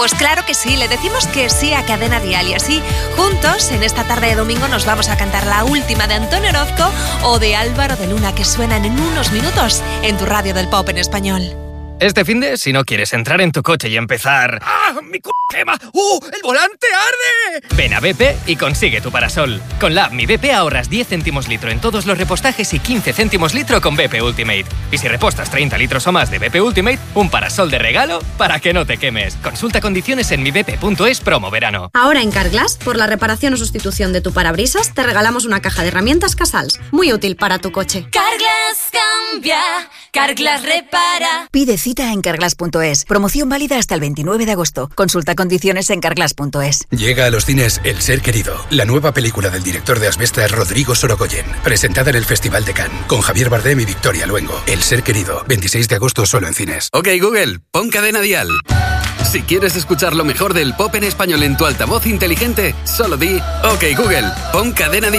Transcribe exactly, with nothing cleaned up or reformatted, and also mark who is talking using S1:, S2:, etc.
S1: Pues claro que sí, le decimos que sí a Cadena Dial y así, juntos, en esta tarde de domingo nos vamos a cantar la última de Antonio Orozco o de Álvaro de Luna, que suenan en unos minutos en tu radio del pop en español.
S2: Este finde, si no quieres entrar en tu coche y empezar...
S3: ¡Ah, mi c*** quema! ¡Uh, el volante arde!
S2: Ven a B P y consigue tu parasol. Con la app Mi B P ahorras diez céntimos litro en todos los repostajes y quince céntimos litro con B P Ultimate. Y si repostas treinta litros o más de B P Ultimate, un parasol de regalo para que no te quemes. Consulta condiciones en mi b p punto es promo verano.
S4: Ahora en Carglass, por la reparación o sustitución de tu parabrisas, te regalamos una caja de herramientas Casals. Muy útil para tu coche.
S5: Carglass cambia, Carglass repara.
S6: Pide cita en carglass punto es. Promoción válida hasta el veintinueve de agosto. Consulta condiciones en carglass punto es.
S7: Llega a los cines El Ser Querido, la nueva película del director de Asbestas, Rodrigo Sorogoyen, presentada en el Festival de Cannes, con Javier Bardem y Victoria Luengo. El Ser Querido, veintiséis de agosto solo en cines.
S8: Ok, Google, pon Cadena Dial. Si quieres escuchar lo mejor del pop en español en tu altavoz inteligente, solo di, ok, Google, pon Cadena Dial.